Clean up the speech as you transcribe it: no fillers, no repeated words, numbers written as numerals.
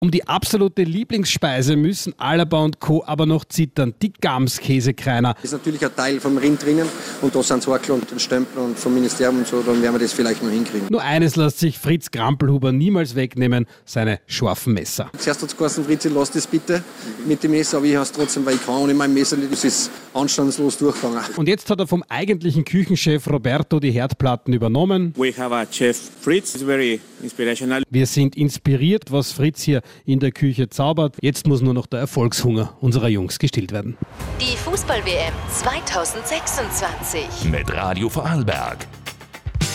Um die absolute Lieblingsspeise müssen Alaba und Co. aber noch zittern, die Gamskäsekreiner. Das ist natürlich ein Teil vom Rind drinnen und da sind Sorkel und Stempel und vom Ministerium und so, dann werden wir das vielleicht noch hinkriegen. Nur eines lässt sich Fritz Grampelhuber niemals wegnehmen, seine scharfen Messer. Zuerst hat es geheißen, Fritzi, lass das bitte mit dem Messer, aber ich habe es trotzdem, weil ich kann ohne mein Messer, das ist anstandslos durchgegangen. Und jetzt hat er vom eigentlichen Küchenchef Roberto die Herdplatten übernommen. We have a chef Fritz, it's very inspirational. Wir sind inspiriert, was Fritz hier in der Küche zaubert. Jetzt muss nur noch der Erfolgshunger unserer Jungs gestillt werden. Die Fußball-WM 2026 mit Radio Vorarlberg.